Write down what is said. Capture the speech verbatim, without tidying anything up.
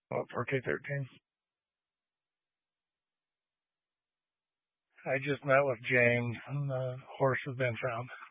What, four K thirteen? I just met with James, and the horse has been found.